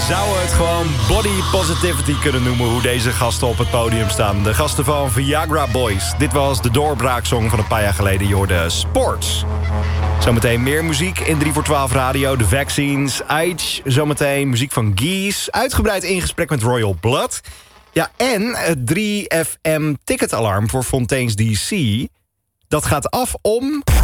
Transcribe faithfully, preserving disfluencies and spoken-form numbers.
zou het gewoon body positivity kunnen noemen, hoe deze gasten op het podium staan. De gasten van Viagra Boys. Dit was de doorbraaksong van een paar jaar geleden. Je hoorde Sports. Zometeen meer muziek in drie voor twaalf radio. De Vaccines, Aitch. Zometeen muziek van Geese. Uitgebreid in gesprek met Royal Blood. Ja, en het drie F M ticketalarm voor Fontaine's D C. Dat gaat af om...